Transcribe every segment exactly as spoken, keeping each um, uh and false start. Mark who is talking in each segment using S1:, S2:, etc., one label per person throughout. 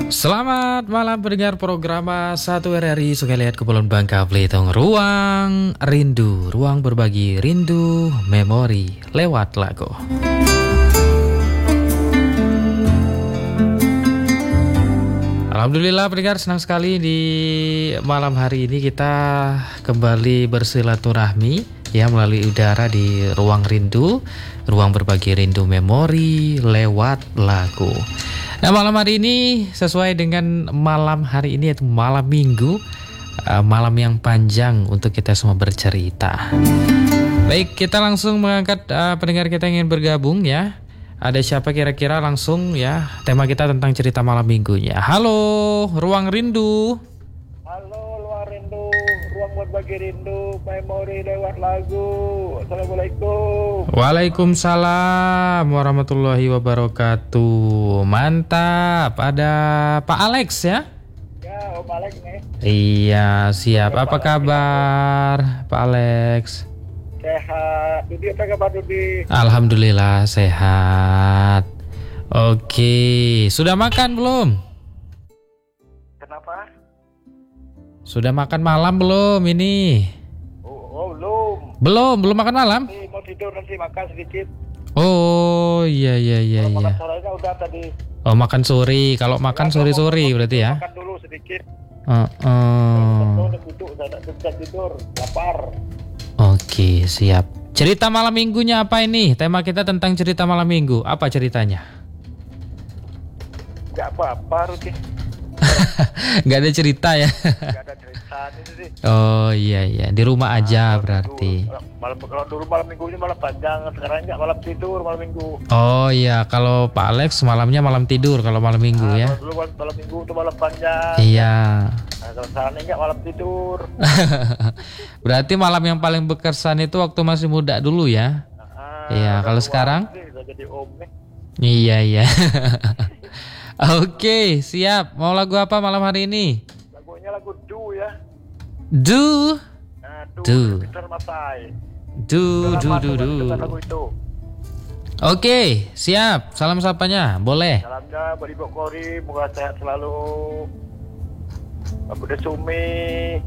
S1: Selamat malam pendengar program satu R R I Sungai Liat Kepulauan Bangka Belitung. Ruang Rindu, ruang berbagi rindu memori lewat lagu. Alhamdulillah pendengar, senang sekali di malam hari ini kita kembali bersilaturahmi ya melalui udara di Ruang Rindu, ruang berbagi rindu memori lewat lagu. Nah, malam hari ini sesuai dengan malam hari ini yaitu malam Minggu, uh, malam yang panjang untuk kita semua bercerita. Baik, kita langsung mengangkat uh, pendengar kita yang ingin bergabung ya. Ada siapa kira-kira langsung ya? Tema kita tentang cerita malam minggunya. Halo, Ruang Rindu.
S2: Halo, Ruang Rindu, ruang berbagi rindu memori lewat lagu. Assalamualaikum.
S1: Waalaikumsalam warahmatullahi wabarakatuh. Mantap, ada Pak Alex ya?
S2: Ya, Om Alex nih.
S1: Iya, siap. Apa kabar Pak Alex?
S2: Sehat. Dudi, apa kabar Dudi?
S1: Alhamdulillah sehat. Oke, sudah makan belum?
S2: Kenapa?
S1: Sudah makan malam belum ini?
S2: Oh, oh belum.
S1: Belum, belum makan malam?
S2: Nanti mau tidur nanti makan sedikit.
S1: Oh, iya iya iya
S2: Kalau
S1: iya.
S2: makan sorenya udah tadi.
S1: Oh, makan sore. Kalau makan
S2: Ya,
S1: sore-sore
S2: kalau mau
S1: berarti ya?
S2: Makan dulu sedikit.
S1: Uh, uh.
S2: Udah duduk, udah udah tidur, lapar.
S1: Oke, siap. Cerita malam minggunya apa ini? Tema kita tentang cerita malam minggu. Apa ceritanya?
S2: Gak apa-apa, Rudi.
S1: Gak ada cerita ya?
S2: Gak ada cerita ini sih.
S1: Oh iya iya, di rumah aja
S2: Malam
S1: berarti.
S2: minggu, malam kalau dulu malam minggunya malam panjang, sekarang enggak malam tidur malam minggu.
S1: Oh iya, kalau Pak Alex malamnya malam tidur kalau malam minggu
S2: Nah,
S1: ya.
S2: kalau dulu malam, malam minggu itu malam panjang.
S1: Iya.
S2: Nah, kalau sekarang enggak malam tidur.
S1: Berarti malam yang paling berkesan itu waktu masih muda dulu ya.
S2: Nah,
S1: Iya,
S2: udah
S1: kalau
S2: tua
S1: sekarang?
S2: sih, udah jadi om nih.
S1: Iya iya. Oke, siap. Mau lagu apa malam hari ini?
S2: Lagunya lagu Du ya.
S1: Du,
S2: Nah, Du,
S1: Du.
S2: Peter Matai.
S1: du,
S2: Udah
S1: du,
S2: lama
S1: du,
S2: tuh
S1: du.
S2: dengar lagu itu.
S1: Oke, siap. Salam sapanya, boleh.
S2: Salamnya buat Ibu Kori, moga sehat selalu. Abu Desumi,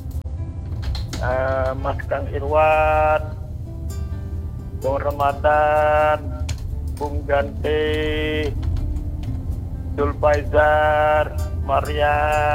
S2: uh, Mas Kang Irwan, Bung Ramadan, Bung Ganti, Dul Faizar, Maria,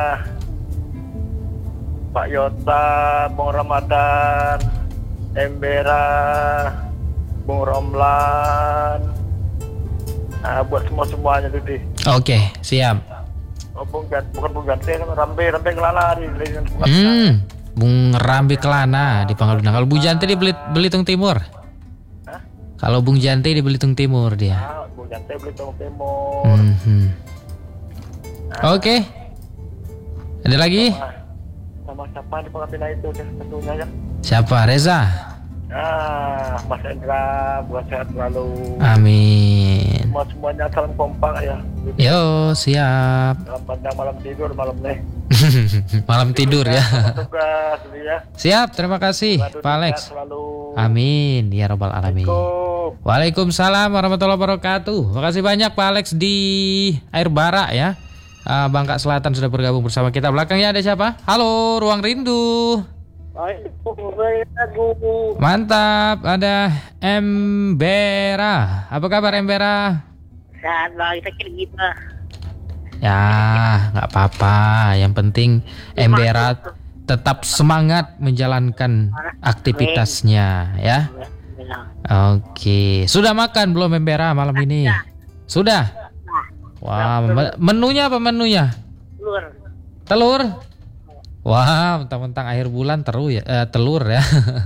S2: Pak Yota, Bung Ramadan, Embera, Bung Romlan, nah, buat semua-semuanya tuh di.
S1: Oke, siap.
S2: Oh, Bung Ganti, bukan Bung Ganti, Rambe, Rambe Kelala di di-
S1: Hmm, Bung Rambi Kelana di Pangkal Pinang. Kalau Bung Janti di Belit- Belitung Timur.
S2: Hah?
S1: Kalau Bung Janti di Belitung Timur dia.
S2: Ah, Bung Ganti Belitung Timur.
S1: Mhm. Oke. Ada lagi?
S2: Sama, sama siapa di pengambilan itu deh, tentunya ya.
S1: Siapa? Reza.
S2: Ah, Mas Endra, buat sehat selalu.
S1: Amin.
S2: Semua semuanya salam kompak ya.
S1: Yo, siap.
S2: Dalam pandang malam tidur malam nih.
S1: Malam tidur ya.
S2: Tugas ini ya.
S1: Siap, terima kasih
S2: Selalu
S1: Pak Alex.
S2: sehat Selalu.
S1: Amin ya robbal alamin.
S2: Assalamualaikum.
S1: Waalaikumsalam warahmatullahi wabarakatuh. Makasih banyak Pak Alex di Air Bara ya. Ah, Bangka Selatan sudah bergabung bersama kita. Belakangnya ada siapa? Halo, Ruang Rindu.
S2: Waalaikumsalam.
S1: Mantap, ada Embera. Apa kabar Embera?
S3: Sehat lah, sakit kita.
S1: Ya, nggak apa-apa. Yang penting Embera tetap semangat menjalankan aktivitasnya ya. Oke, sudah makan belum Embera malam ini? Sudah. Wah, me- menunya apa menunya?
S3: Telur.
S1: Telur? Wah, mentang-mentang akhir bulan teru ya, eh, telur ya.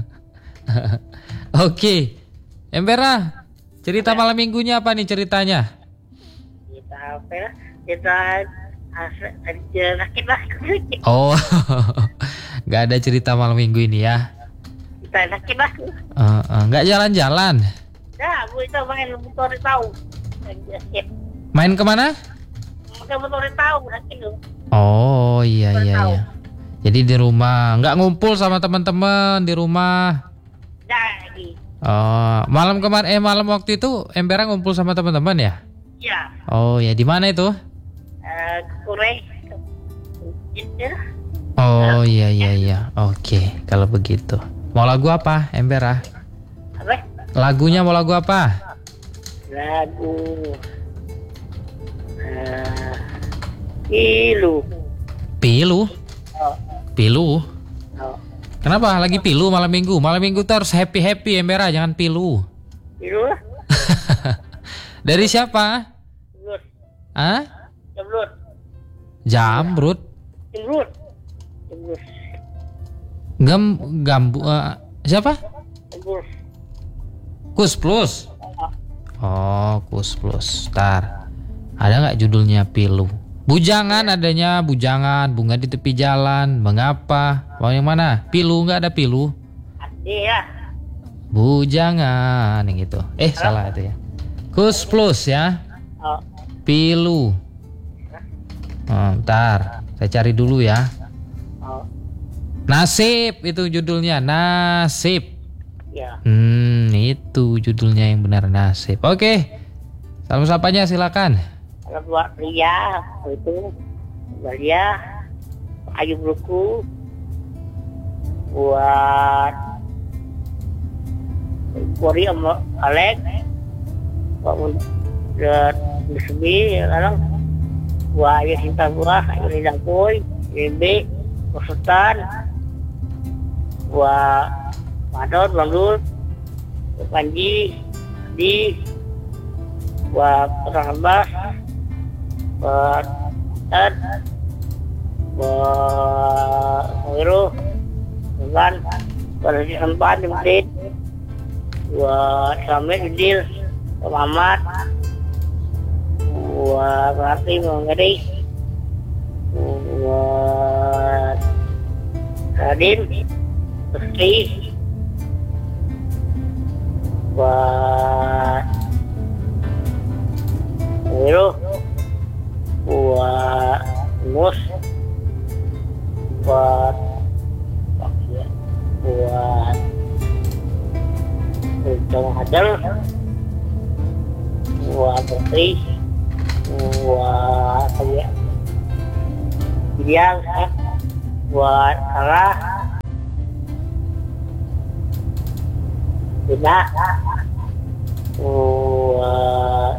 S1: Oke, Embera, cerita malam minggunya apa nih ceritanya?
S3: Kita apa ya? Kita kerja sakit lah.
S1: Oh, nggak ada cerita malam minggu ini ya?
S3: Kita sakit lah.
S1: Eh, eh, nggak jalan-jalan?
S3: Ya, bu itu main motor tahu. Sakit.
S1: Main kemana?
S3: Main motor tahu sakit lu.
S1: Oh iya iya iya. Jadi di rumah, nggak ngumpul sama teman-teman di rumah?
S3: Jadi.
S1: Oh, malam kemarin, eh malam waktu itu Embera ngumpul sama teman-teman ya?
S3: Ya.
S1: Oh ya, di mana itu?
S3: Eh, kurang. Gitu.
S1: Oh iya iya iya. Oke, kalau begitu. Mau lagu apa, Embera?
S3: Apa?
S1: Lagunya mau lagu apa?
S3: Lagu uh, Pilu.
S1: Pilu.
S3: Oh,
S1: Pilu.
S3: oh.
S1: Kenapa lagi pilu malam minggu? Malam minggu tuh harus happy happy, Embera, jangan pilu.
S3: Pilu lah.
S1: Dari siapa?
S3: Jembrut.
S1: Hah?
S3: Jembrut.
S1: Jamrut.
S3: Jembrut. Jembrut.
S1: Gam gambu eh, siapa?
S3: Jembrut.
S1: Kus Plus. Oh, Kus Plus. Ntar. Ada nggak judulnya pilu? Bujangan adanya, bujangan, bunga di tepi jalan. Mengapa? Mau yang mana? Pilu, nggak ada pilu.
S3: Iya.
S1: Bujangan yang gitu. Eh, salah itu ya. Kus Plus ya.
S3: Oh.
S1: Pilu. Oh, ntar saya cari dulu ya.
S3: Oh.
S1: Nasib itu judulnya, Nasib.
S3: Ya.
S1: Hmm, itu judulnya yang benar, Nasib. Oke. Salam sapanya silakan.
S3: Kalau buat pria itu Balia Ayu Bruku, buat Kori sama Alex, buat Bismi sekarang, buat Ayu Cinta Buah, Ayu Linda Boy, Bebe, Kosutan, buat Madon, Bandul, Panji, Di, buat Perang Bas, buat Ed, buat Wiru, buat buat Haji Sempat di Madrid, buat Samir Dil, buat Muhammad, buat Rati Mengeris, buat Radin, Pesti, buat Wiru, buat Mus, buat buat Bintang Hadal, buat Putri, buat ya, Biang, buat Sarah, Bina, buat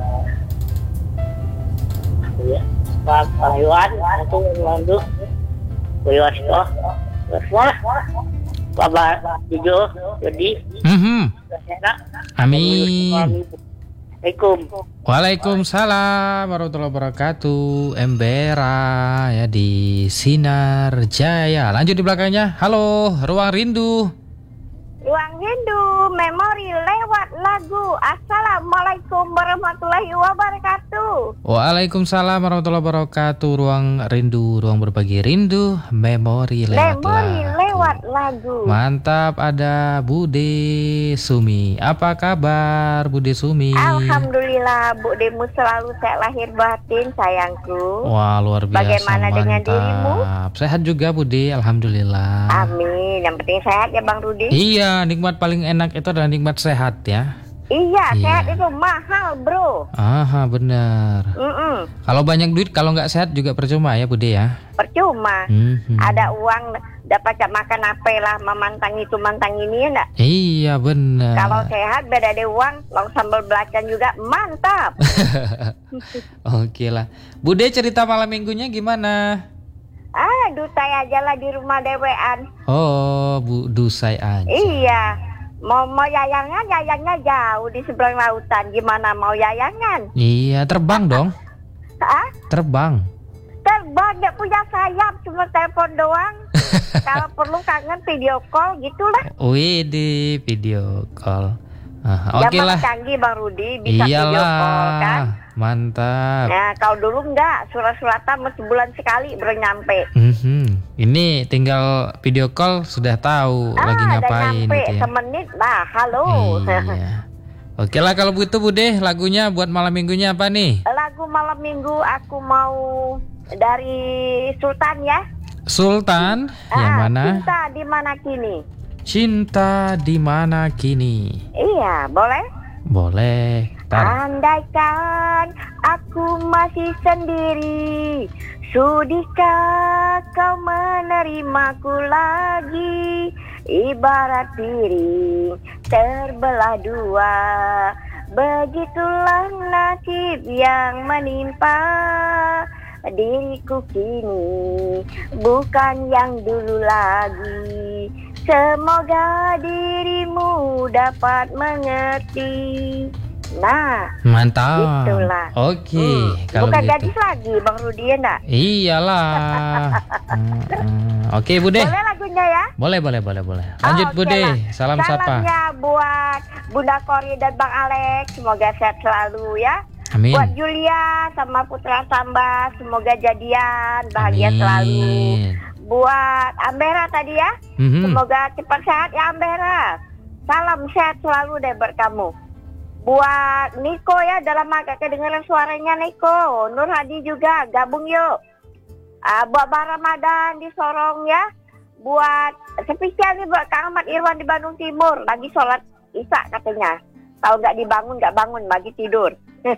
S3: ya, Pak Iwan, itu Landu, Iwan itu, semua, Bapak Tijo, jadi,
S1: Mhm.
S3: enak.
S1: Amin.
S3: Assalamualaikum.
S1: Waalaikumsalam warahmatullahi wabarakatuh. Embera ya di Sinar Jaya. Lanjut di belakangnya. Halo, Ruang Rindu.
S4: Ruang Rindu memori lewat lagu. Assalamualaikum warahmatullahi wabarakatuh.
S1: Waalaikumsalam warahmatullahi wabarakatuh. Ruang Rindu, ruang berbagi rindu, memori lewat
S4: Memori
S1: lagu.
S4: lewat lagu.
S1: Mantap, ada Bude Sumi. Apa kabar Bude Sumi?
S4: Alhamdulillah, Bu Demu selalu sehat lahir batin sayangku.
S1: Wah, luar biasa.
S4: Bagaimana dengan dirimu?
S1: Sehat juga Bude, alhamdulillah.
S4: Amin. Yang penting sehat ya Bang Rudi.
S1: Iya, nikmat paling enak itu adalah nikmat sehat ya.
S4: Iya,
S1: Iya.
S4: sehat itu mahal bro.
S1: Aha, benar.
S4: Mm-mm.
S1: Kalau banyak duit, kalau nggak sehat juga percuma ya Bude ya.
S4: Percuma.
S1: Mhm.
S4: Ada uang dapat cak makan apa lah, memantang itu mantang ini ya enggak?
S1: Iya benar.
S4: Kalau sehat beda ada uang, long sambal belacan juga mantap.
S1: Oke lah. Bude, cerita malam minggunya gimana?
S4: Ah, dusai aja lah di rumah dewean.
S1: Oh, Bu Dusai aja.
S4: Iya, mau mau yayangan, yayangnya jauh di seberang lautan. Gimana mau yayangan?
S1: Iya, terbang dong.
S4: Ah,
S1: Terbang.
S4: terbang nggak punya sayap, cuma telepon doang. Kalau perlu kangen video call gitulah.
S1: Wih, di video call. Ah, Oke
S4: Zaman
S1: lah.
S4: canggih Bang Rudi bisa video call
S1: Iyalah.
S4: kan.
S1: Mantap.
S4: Nah, kalau dulu enggak, surat-suratan mesti bulan sekali baru nyampe.
S1: Mhm. Ini tinggal video call sudah tahu
S4: Ah,
S1: lagi
S4: udah
S1: ngapain
S4: nyampe
S1: gitu ya.
S4: semenit, bah, halo.
S1: Iya. Oke lah kalau begitu Bude, lagunya buat malam minggunya apa nih?
S4: Lagu malam minggu aku mau dari Sultan ya.
S1: Sultan, yang
S4: Ah,
S1: mana?
S4: Cinta di mana kini?
S1: Cinta di mana kini?
S4: Iya, boleh?
S1: Boleh. Tar.
S4: Andaikan aku masih sendiri, sudikah kau menerimaku lagi? Ibarat piring terbelah dua, begitulah nasib yang menimpa diriku kini, bukan yang dulu lagi. Semoga dirimu dapat mengerti. Nah,
S1: Mantap.
S4: itulah.
S1: Oke,
S4: Hmm,
S1: kalau
S4: bukan
S1: gitu.
S4: gadis lagi, Bang Rudi ya enggak?
S1: Iyalah. Hmm, hmm. Oke, Bude.
S4: Boleh lagunya ya?
S1: Boleh, boleh, boleh, boleh. Lanjut,
S4: Oh, oke
S1: Bude.
S4: lah.
S1: Salam sapa.
S4: Salamnya buat Bunda Kori dan Bang Alex, semoga sehat selalu ya.
S1: Amin.
S4: Buat Julia sama Putra Samba, semoga jadian, bahagia
S1: Amin.
S4: selalu. Buat Ambera tadi ya,
S1: Mhm.
S4: semoga cepat sehat ya Ambera. Salam sehat selalu deh buat kamu. Buat Niko ya, dalam agak kedengaran suaranya Niko. Nur Hadi juga, gabung yuk. Ah, buat Bang Ramadan di Sorong ya. Buat spesial nih buat Kang Ahmad Irwan di Bandung Timur, lagi sholat Isya katanya. Tahu nggak dibangun nggak bangun, lagi tidur.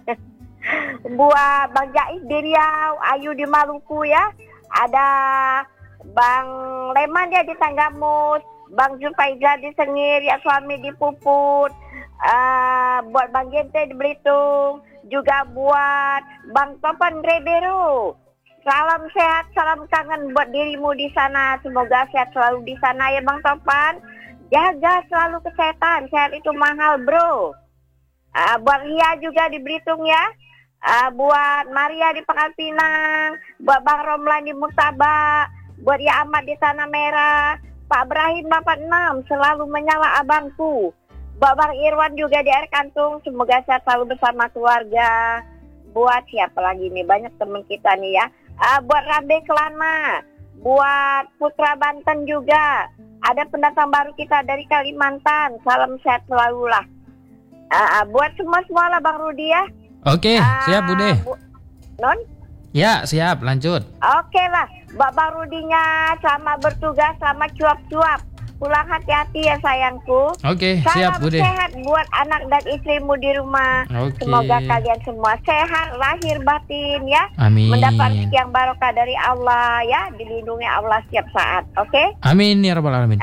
S4: Buat Bang Jais di Riau, Ayu di Maluku ya. Ada Bang Leman ya di Tanggamus, Bang Zulfaiza di Sengir, ya suami di Puput. Uh, buat Bang Gente di Belitung, juga buat Bang Topan Rebero. Salam sehat, salam kangen buat dirimu di sana. Semoga sehat selalu di sana ya Bang Topan. Jaga selalu kesehatan, sehat itu mahal bro. Uh, buat Ria juga di Belitung ya. Uh, buat Maria di Pangkal Pinang, buat Bang Romlan di Murtaba, buat Ya Ahmad di Tanah Merah, Pak Ibrahim Bapak enam selalu menyala abangku. Buat Bang Irwan juga di Air Kantung, semoga sehat selalu bersama keluarga. Buat siapa lagi nih, banyak teman kita nih ya. Uh, buat Rambe Kelana, buat Putra Banten juga. Ada pendatang baru kita dari Kalimantan, salam sehat selalu lah. Uh, buat semua-semua lah Bang Rudi ya.
S1: Oke,
S4: Uh,
S1: siap Bude.
S4: bu- Non?
S1: Ya, siap. Lanjut.
S4: Oke lah, Mbak Bang Rudinya selamat bertugas, selamat cuap-cuap. Pulang hati-hati ya sayangku.
S1: Oke, siap
S4: Salam
S1: Bude.
S4: sehat buat anak dan istrimu di rumah.
S1: Oke.
S4: Semoga kalian semua sehat lahir batin ya.
S1: Amin.
S4: Mendapat rezeki yang barokah dari Allah ya, dilindungi Allah setiap saat. Oke?
S1: Amin ya rabbal alamin.